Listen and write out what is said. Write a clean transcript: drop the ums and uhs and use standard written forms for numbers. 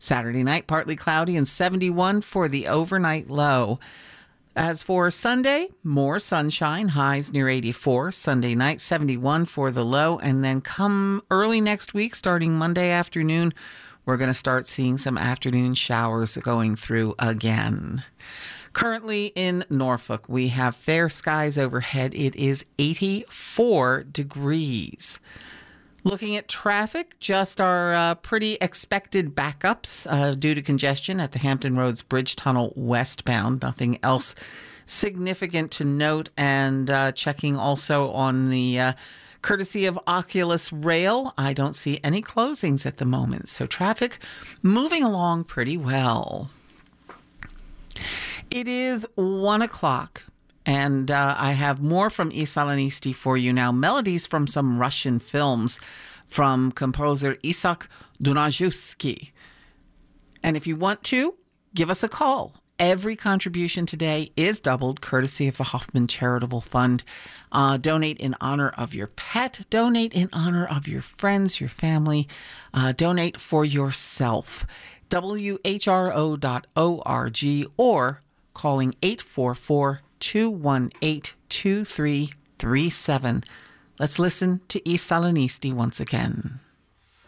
Saturday night, partly cloudy and 71 for the overnight low. As for Sunday, more sunshine, highs near 84. Sunday night, 71 for the low. And then come early next week, starting Monday afternoon, we're going to start seeing some afternoon showers going through again. Currently in Norfolk, we have fair skies overhead. It is 84 degrees. Looking at traffic, just our pretty expected backups due to congestion at the Hampton Roads Bridge Tunnel westbound. Nothing else significant to note. And checking also on the courtesy of Oculus Rail, I don't see any closings at the moment. So traffic moving along pretty well. It is 1 o'clock, and I have more from I Salonisti for you now. Melodies from some Russian films from composer Isak Dunajewski. And if you want to, give us a call. Every contribution today is doubled, courtesy of the Hoffman Charitable Fund. Donate in honor of your pet. Donate in honor of your friends, your family. Donate for yourself. WHRO.org or calling 844-218-2337. Let's listen to I Salonisti once again.